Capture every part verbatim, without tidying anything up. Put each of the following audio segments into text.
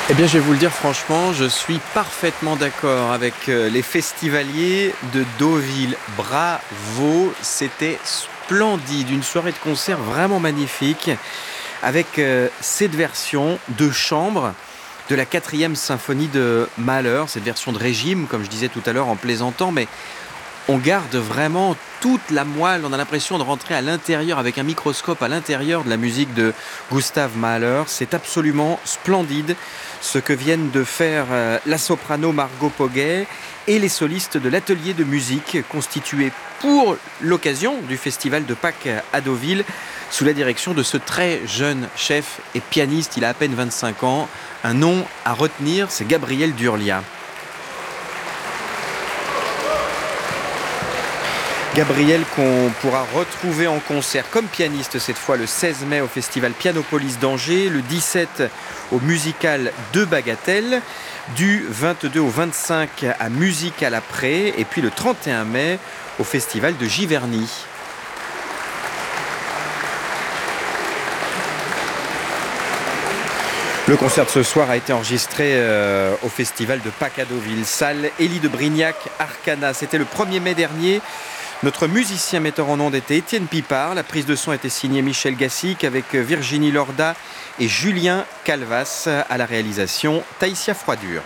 Eh bien, je vais vous le dire franchement, je suis parfaitement d'accord avec euh, les festivaliers de Deauville. Bravo, c'était splendide, une soirée de concert vraiment magnifique, avec euh, cette version de chambre de la quatrième symphonie de Mahler, cette version de régime, comme je disais tout à l'heure en plaisantant, mais on garde vraiment toute la moelle, on a l'impression de rentrer à l'intérieur avec un microscope à l'intérieur de la musique de Gustav Mahler. C'est absolument splendide ce que viennent de faire euh, la soprano Margot Poguet et les solistes de l'atelier de musique constitué pour l'occasion du festival de Pâques à Deauville sous la direction de ce très jeune chef et pianiste, il a à peine vingt-cinq ans. Un nom à retenir, c'est Gabriel D'Urlia. Gabriel qu'on pourra retrouver en concert comme pianiste cette fois le seize mai au festival Pianopolis d'Angers, le dix-sept au musical de Bagatelle, du vingt-deux au vingt-cinq à Musical après et puis le trente et un mai au festival de Giverny. Le concert de ce soir a été enregistré euh, au festival de Pâques à Deauville, salle Élie de Brignac, Arcana. C'était le premier mai dernier. Notre musicien metteur en ondes était Étienne Pipard. La prise de son était signée Michel Gassic avec Virginie Lorda et Julien Calvas à la réalisation, Taïsia Froidure.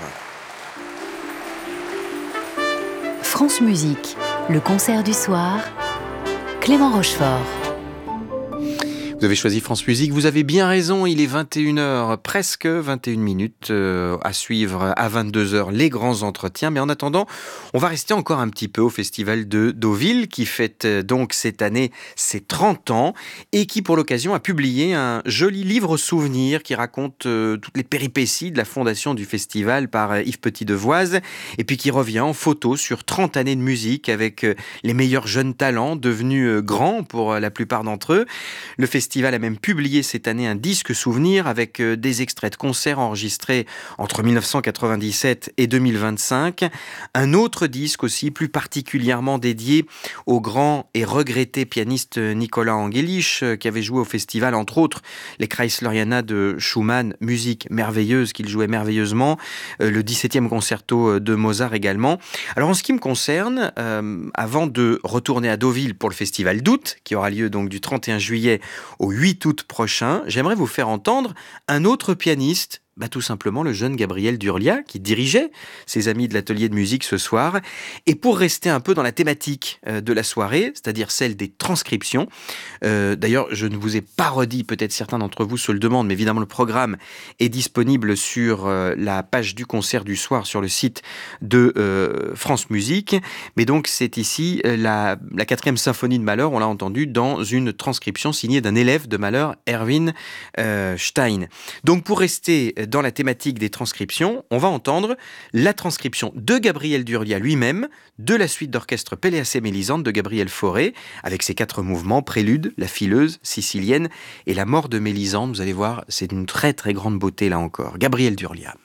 France Musique, le concert du soir, Clément Rochefort. Vous avez choisi France Musique, vous avez bien raison, il est vingt et une heures, presque vingt et une minutes, euh, à suivre à vingt-deux heures les grands entretiens. Mais en attendant, on va rester encore un petit peu au Festival de Deauville qui fête donc cette année ses trente ans et qui pour l'occasion a publié un joli livre souvenir qui raconte euh, toutes les péripéties de la fondation du festival par Yves Petit-Devoise et puis qui revient en photo sur trente années de musique avec euh, les meilleurs jeunes talents devenus euh, grands pour euh, la plupart d'entre eux. Le festival Le festival a même publié cette année un disque souvenir avec des extraits de concerts enregistrés entre mille neuf cent quatre-vingt-dix-sept et deux mille vingt-cinq. Un autre disque aussi plus particulièrement dédié au grand et regretté pianiste Nicolas Angelich qui avait joué au festival entre autres les Kreisleriana de Schumann, musique merveilleuse qu'il jouait merveilleusement, le dix-septième concerto de Mozart également. Alors en ce qui me concerne, euh, avant de retourner à Deauville pour le festival d'août qui aura lieu donc du trente et un juillet au huit août prochain, j'aimerais vous faire entendre un autre pianiste, bah tout simplement le jeune Gabriel D'Urlia qui dirigeait ses amis de l'atelier de musique ce soir. Et pour rester un peu dans la thématique de la soirée, c'est-à-dire celle des transcriptions, euh, d'ailleurs je ne vous ai pas redit, peut-être certains d'entre vous se le demandent, mais évidemment le programme est disponible sur euh, la page du concert du soir sur le site de euh, France Musique. Mais donc c'est ici euh, la, la quatrième symphonie de Mahler, on l'a entendu dans une transcription signée d'un élève de Mahler, Erwin euh, Stein. Donc pour rester dans la thématique des transcriptions, on va entendre la transcription de Gabriel D'Urlia lui-même de la suite d'orchestre Pelléas et Mélisande de Gabriel Fauré, avec ses quatre mouvements, prélude, la fileuse, sicilienne et la mort de Mélisande. Vous allez voir, c'est d'une très très grande beauté là encore. Gabriel D'Urlia.